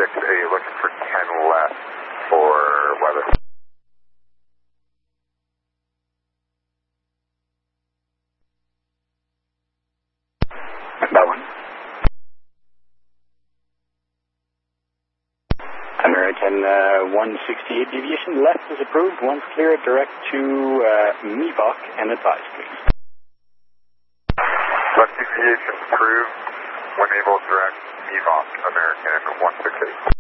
6A, looking for 10 left for weather. That one. American 168 deviation left is approved. Once clear, direct to Mivok and advise, please. Left deviation approved. When able, direct Mivok, American 168.